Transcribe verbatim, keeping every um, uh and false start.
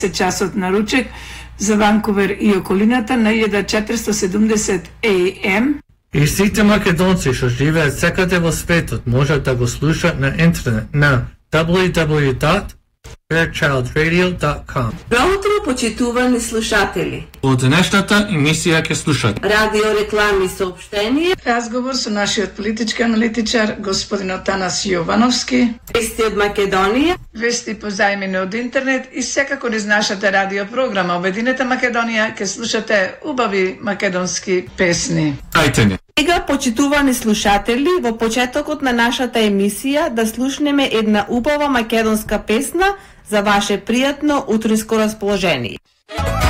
часот на ручек за Ванкувер и околината на илјада четиристотини и седумдесет Ей Ем. И сите македонци што живеат секаде во светот можат да го слушаат на интернет на дабл ю дабл ю дабл ю dot fairchild radio dot com. Добро утро, почитувани слушатели. Во денешната емисија ќе слушате радио реклами и соопштенија, Разговор со нашиот политички аналитичар господин Атанас Јовановски, вести од Македонија, вести позајмени од интернет и секако низ нашата радио програма Обединета Македонија ќе слушате убави македонски песни. Ајте не. Сега, почитувани слушатели, во почетокот на нашата емисија да слушнеме една убава македонска песна за ваше пријатно утринско расположение.